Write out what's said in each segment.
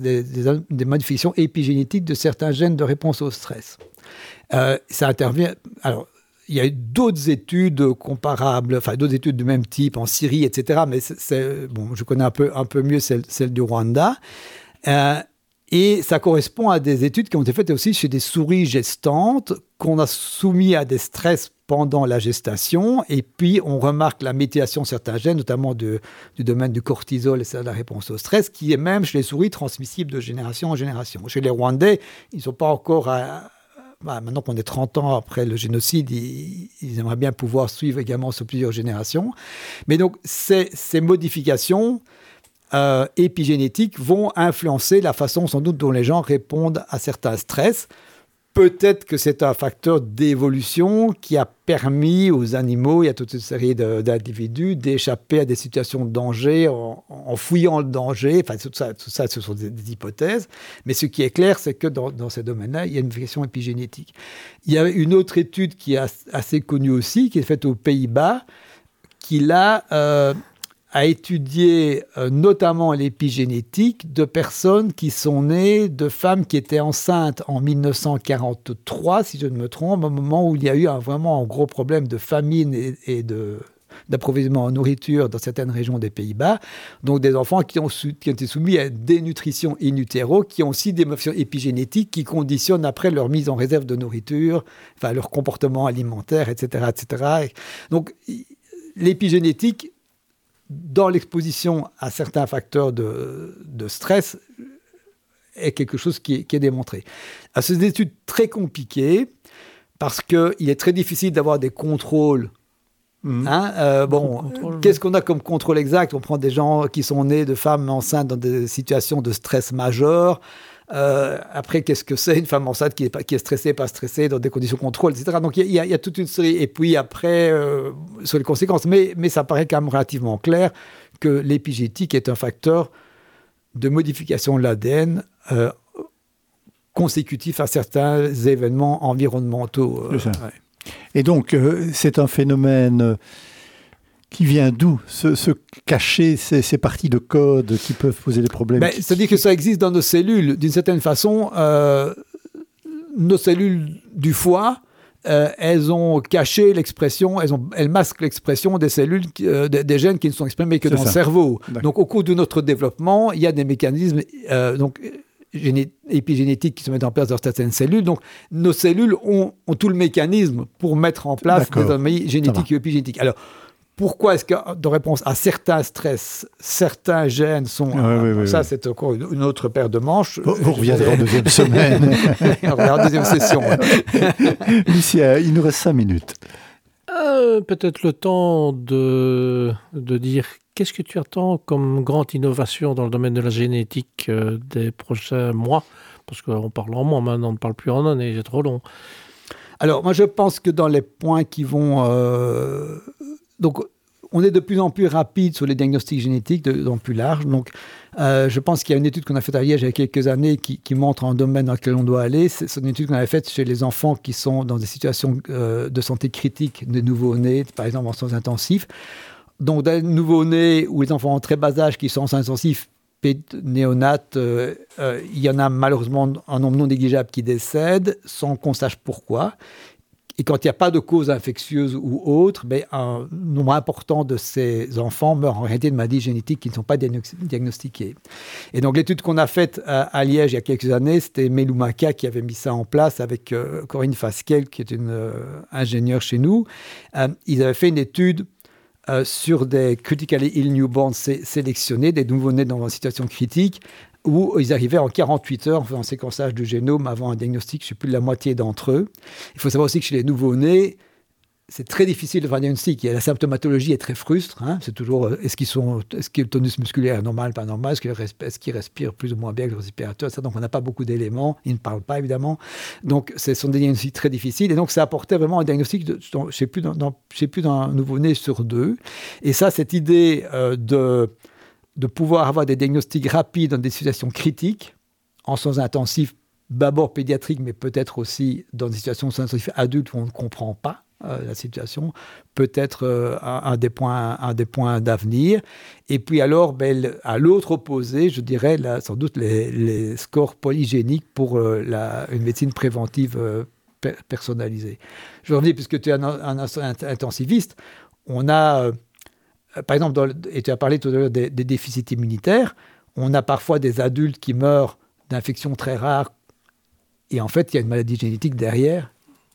des modifications épigénétiques de certains gènes de réponse au stress. Ça intervient... Alors, il y a eu d'autres études comparables, enfin d'autres études du même type en Syrie, etc. Mais bon, je connais un peu mieux celle du Rwanda. Et ça correspond à des études qui ont été faites aussi chez des souris gestantes qu'on a soumis à des stress pendant la gestation. Et puis, on remarque la méthylation de certains gènes, notamment du domaine du cortisol et de la réponse au stress, qui est même chez les souris transmissible de génération en génération. Chez les Rwandais, ils ne sont pas encore... maintenant qu'on est 30 ans après le génocide, ils aimeraient bien pouvoir suivre également sur plusieurs générations. Mais donc, ces modifications épigénétiques vont influencer la façon sans doute dont les gens répondent à certains stress. Peut-être que c'est un facteur d'évolution qui a permis aux animaux, il y a toute une série d'individus, d'échapper à des situations de danger en fouillant le danger. Enfin, tout ça ce sont des hypothèses. Mais ce qui est clair, c'est que dans ces domaines-là, il y a une modification épigénétique. Il y a une autre étude qui est assez connue aussi, qui est faite aux Pays-Bas, qui là... a étudié notamment l'épigénétique de personnes qui sont nées de femmes qui étaient enceintes en 1943, si je ne me trompe, au moment où il y a eu vraiment un gros problème de famine et d'approvisionnement en nourriture dans certaines régions des Pays-Bas. Donc des enfants qui ont été soumis à dénutrition in utero, qui ont aussi des modifications épigénétiques qui conditionnent après leur mise en réserve de nourriture, enfin leur comportement alimentaire, etc., etc. Donc l'épigénétique, dans l'exposition à certains facteurs de stress, est quelque chose qui est démontré. C'est des études très compliquées parce qu'il est très difficile d'avoir des contrôles. Qu'est-ce qu'on a comme contrôle exact ? On prend des gens qui sont nés de femmes enceintes dans des situations de stress majeur. Après, qu'est-ce que c'est une femme enceinte qui est stressée, pas stressée, dans des conditions de contrôle, etc. Donc, il y a toute une série. Et puis après, sur les conséquences. Mais ça paraît quand même relativement clair que l'épigénétique est un facteur de modification de l'ADN consécutif à certains événements environnementaux. Et donc, c'est un phénomène... qui vient d'où se cacher ces parties de code qui peuvent poser des problèmes? C'est-à-dire que ça existe dans nos cellules. D'une certaine façon, nos cellules du foie, elles ont caché l'expression, elles masquent l'expression des cellules, des gènes qui ne sont exprimés que dans le cerveau. D'accord. Donc, au cours de notre développement, il y a des mécanismes épigénétiques qui se mettent en place dans certaines cellules. Donc, nos cellules ont tout le mécanisme pour mettre en place des anomalies génétiques et épigénétiques. Alors, pourquoi est-ce que, de réponse à certains stress, certains gènes sont... Ça, c'est encore une autre paire de manches. Vous reviendrez en deuxième semaine. On reviendra en deuxième session. Lucia, il nous reste 5 minutes. Peut-être le temps de dire qu'est-ce que tu attends comme grande innovation dans le domaine de la génétique des prochains mois ? Parce qu'on parle en mois maintenant, on ne parle plus en années, c'est trop long. Alors, moi, je pense que dans les points qui vont... Donc, on est de plus en plus rapide sur les diagnostics génétiques, de plus large. Donc, je pense qu'il y a une étude qu'on a faite à Liège il y a quelques années qui montre un domaine dans lequel on doit aller. C'est une étude qu'on avait faite chez les enfants qui sont dans des situations de santé critique, de nouveau-nés, par exemple en soins intensifs. Donc, des nouveau-nés ou les enfants en très bas âge qui sont en soins intensifs, néonates, il y en a malheureusement un nombre non négligeable qui décèdent sans qu'on sache pourquoi. Et quand il n'y a pas de cause infectieuse ou autre, un nombre important de ces enfants meurent en réalité de maladies génétiques qui ne sont pas diagnostiquées. Et donc l'étude qu'on a faite à Liège il y a quelques années, c'était Meloumaka qui avait mis ça en place avec Corinne Fasquelle, qui est une ingénieure chez nous. Ils avaient fait une étude sur des critically ill newborns sélectionnés, des nouveau-nés dans une situation critique, où ils arrivaient en 48 heures en faisant un séquençage du génome avant un diagnostic, je ne sais plus de la moitié d'entre eux. Il faut savoir aussi que chez les nouveau-nés, c'est très difficile de faire un diagnostic. La symptomatologie est très frustre. C'est toujours, est-ce que le tonus musculaire est normal, pas normal, est-ce qu'ils respirent plus ou moins bien que le respirateur, ça. Donc on n'a pas beaucoup d'éléments, ils ne parlent pas évidemment. Donc ce sont des diagnostics très difficiles. Et donc ça apportait vraiment un diagnostic, je ne sais plus d'un nouveau-né sur 2. Et ça, cette idée de pouvoir avoir des diagnostics rapides dans des situations critiques, en soins intensifs, d'abord pédiatriques, mais peut-être aussi dans des situations de soins intensifs adultes où on ne comprend pas. la situation, peut être un des points d'avenir. Et puis alors, à l'autre opposé, je dirais sans doute les scores polygéniques pour une médecine préventive personnalisée. Je reviens, puisque tu es un intensiviste, on a, par exemple, et tu as parlé tout à l'heure des déficits immunitaires, on a parfois des adultes qui meurent d'infections très rares, et en fait, il y a une maladie génétique derrière,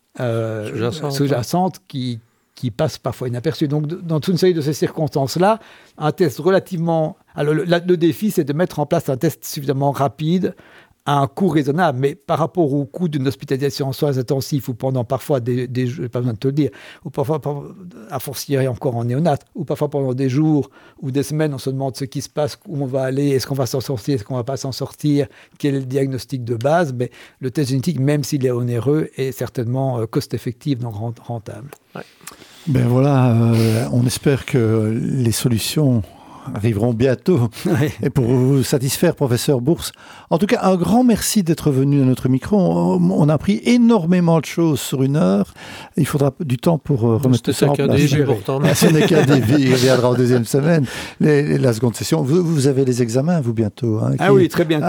sous-jacente qui passe parfois inaperçue. Donc, dans toute une série de ces circonstances-là, un test relativement... Alors, le défi, c'est de mettre en place un test suffisamment rapide, à un coût raisonnable, mais par rapport au coût d'une hospitalisation en soins intensifs, ou pendant parfois des jours, pas besoin de te le dire, ou parfois, à fortiori encore en néonat, ou parfois pendant des jours ou des semaines, on se demande ce qui se passe, où on va aller, est-ce qu'on va s'en sortir, est-ce qu'on ne va pas s'en sortir, quel est le diagnostic de base, mais le test génétique, même s'il est onéreux, est certainement cost-effectif, donc rentable. Ouais. Ben voilà, on espère que les solutions arriveront bientôt. Oui. Et pour vous satisfaire, professeur Bourse. En tout cas, un grand merci d'être venu à notre micro. On a appris énormément de choses sur 1 heure. Il faudra du temps pour remettre ça en place. Ce n'est qu'un début. Il reviendra en 2e semaine. La seconde session. Vous avez les examens, vous, bientôt. Oui, très bientôt.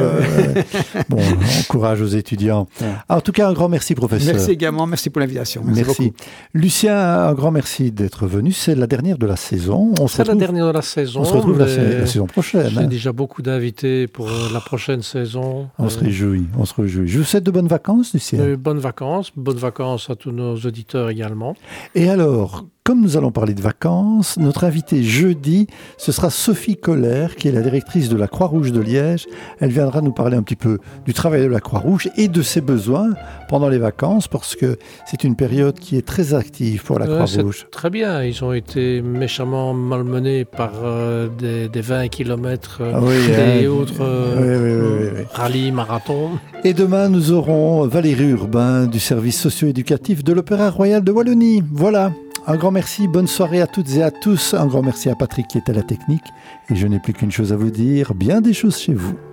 Bon, courage aux étudiants. Ouais. En tout cas, un grand merci, professeur. Merci également. Merci pour l'invitation. Merci beaucoup. Lucien, un grand merci d'être venu. C'est la dernière de la saison. C'est la dernière de la saison. On se retrouve la saison prochaine. J'ai déjà beaucoup d'invités pour la prochaine saison. On se réjouit. Je vous souhaite de bonnes vacances, Lucien. Bonnes vacances à tous nos auditeurs également. Et alors, comme nous allons parler de vacances, notre invitée jeudi, ce sera Sophie Koller, qui est la directrice de la Croix-Rouge de Liège. Elle viendra nous parler un petit peu du travail de la Croix-Rouge et de ses besoins pendant les vacances, parce que c'est une période qui est très active pour la Croix-Rouge. Très bien, ils ont été méchamment malmenés par des 20 km et autres rallyes, marathons. Et demain, nous aurons Valérie Urbain du service socio-éducatif de l'Opéra Royal de Wallonie. Voilà. Un grand merci, bonne soirée à toutes et à tous. Un grand merci à Patrick qui est à la technique. Et je n'ai plus qu'une chose à vous dire, bien des choses chez vous.